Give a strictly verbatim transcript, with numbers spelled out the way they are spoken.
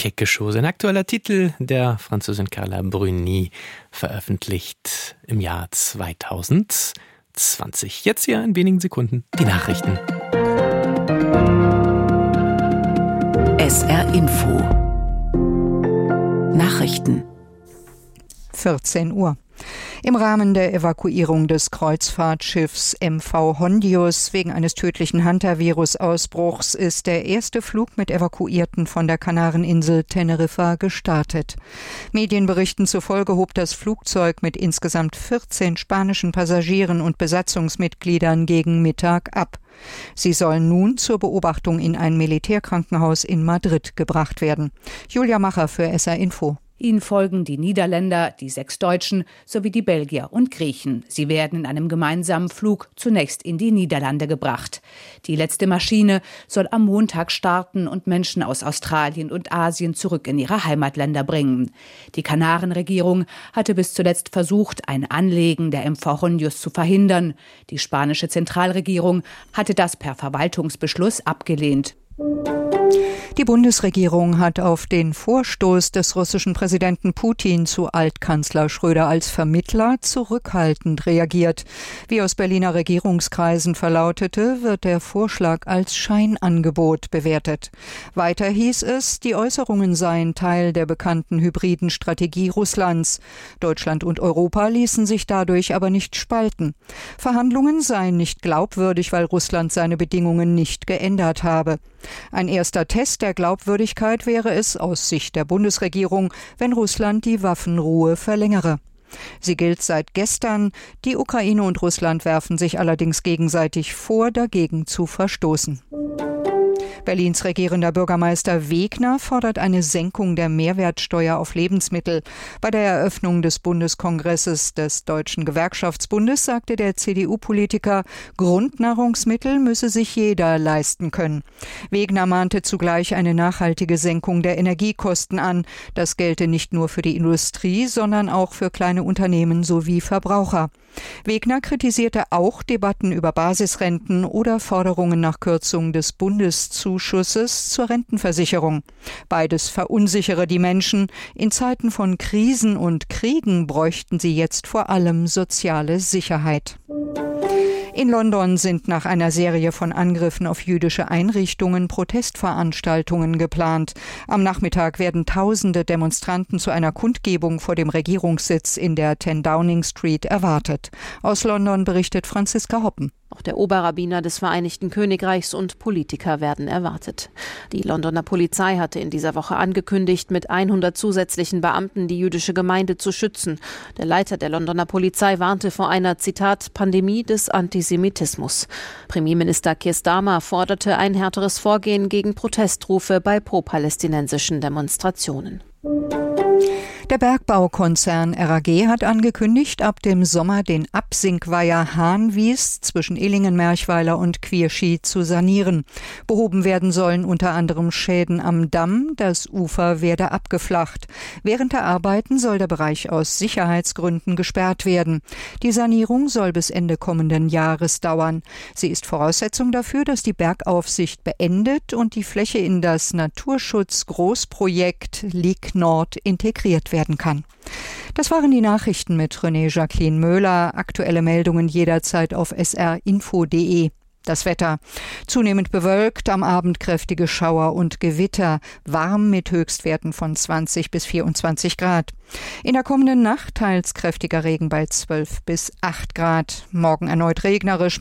Quelque chose. Ein aktueller Titel der Französin Carla Bruni, veröffentlicht im Jahr zweitausendzwanzig. Jetzt hier in wenigen Sekunden die Nachrichten. S R Info Nachrichten vierzehn Uhr. Im Rahmen der Evakuierung des Kreuzfahrtschiffs M V Hondius wegen eines tödlichen Hantavirus-Ausbruchs ist der erste Flug mit Evakuierten von der Kanareninsel Teneriffa gestartet. Medienberichten zufolge hob das Flugzeug mit insgesamt vierzehn spanischen Passagieren und Besatzungsmitgliedern gegen Mittag ab. Sie sollen nun zur Beobachtung in ein Militärkrankenhaus in Madrid gebracht werden. Julia Macher für S R Info. Ihnen folgen die Niederländer, die sechs Deutschen sowie die Belgier und Griechen. Sie werden in einem gemeinsamen Flug zunächst in die Niederlande gebracht. Die letzte Maschine soll am Montag starten und Menschen aus Australien und Asien zurück in ihre Heimatländer bringen. Die Kanarenregierung hatte bis zuletzt versucht, ein Anlegen der M V Hondius zu verhindern. Die spanische Zentralregierung hatte das per Verwaltungsbeschluss abgelehnt. Die Bundesregierung hat auf den Vorstoß des russischen Präsidenten Putin zu Altkanzler Schröder als Vermittler zurückhaltend reagiert. Wie aus Berliner Regierungskreisen verlautete, wird der Vorschlag als Scheinangebot bewertet. Weiter hieß es, die Äußerungen seien Teil der bekannten hybriden Strategie Russlands. Deutschland und Europa ließen sich dadurch aber nicht spalten. Verhandlungen seien nicht glaubwürdig, weil Russland seine Bedingungen nicht geändert habe. Ein erster Test der Glaubwürdigkeit wäre es aus Sicht der Bundesregierung, wenn Russland die Waffenruhe verlängere. Sie gilt seit gestern. Die Ukraine und Russland werfen sich allerdings gegenseitig vor, dagegen zu verstoßen. Berlins regierender Bürgermeister Wegner fordert eine Senkung der Mehrwertsteuer auf Lebensmittel. Bei der Eröffnung des Bundeskongresses des Deutschen Gewerkschaftsbundes sagte der C D U-Politiker, Grundnahrungsmittel müsse sich jeder leisten können. Wegner mahnte zugleich eine nachhaltige Senkung der Energiekosten an. Das gelte nicht nur für die Industrie, sondern auch für kleine Unternehmen sowie Verbraucher. Wegner kritisierte auch Debatten über Basisrenten oder Forderungen nach Kürzung des Bundeszuschusses zur Rentenversicherung. Beides verunsichere die Menschen. In Zeiten von Krisen und Kriegen bräuchten sie jetzt vor allem soziale Sicherheit. In London sind nach einer Serie von Angriffen auf jüdische Einrichtungen Protestveranstaltungen geplant. Am Nachmittag werden tausende Demonstranten zu einer Kundgebung vor dem Regierungssitz in der zehn Downing Street erwartet. Aus London berichtet Franziska Hoppen. Auch der Oberrabbiner des Vereinigten Königreichs und Politiker werden erwartet. Die Londoner Polizei hatte in dieser Woche angekündigt, mit hundert zusätzlichen Beamten die jüdische Gemeinde zu schützen. Der Leiter der Londoner Polizei warnte vor einer, Zitat, Pandemie des Antisemitismus. Premierminister Keir Starmer forderte ein härteres Vorgehen gegen Protestrufe bei pro-palästinensischen Demonstrationen. Der Bergbaukonzern R A G hat angekündigt, ab dem Sommer den Absinkweiher Hahnwies zwischen Illingen-Merchweiler und Quierschi zu sanieren. Behoben werden sollen unter anderem Schäden am Damm, das Ufer werde abgeflacht. Während der Arbeiten soll der Bereich aus Sicherheitsgründen gesperrt werden. Die Sanierung soll bis Ende kommenden Jahres dauern. Sie ist Voraussetzung dafür, dass die Bergaufsicht beendet und die Fläche in das Naturschutzgroßprojekt Lig Nord integriert werden kann. Das waren die Nachrichten mit René Jacqueline Möhler. Aktuelle Meldungen jederzeit auf s r info punkt d e. Das Wetter. Zunehmend bewölkt, am Abend kräftige Schauer und Gewitter, warm mit Höchstwerten von zwanzig bis vierundzwanzig Grad. In der kommenden Nacht teils kräftiger Regen bei zwölf bis acht Grad. Morgen erneut regnerisch.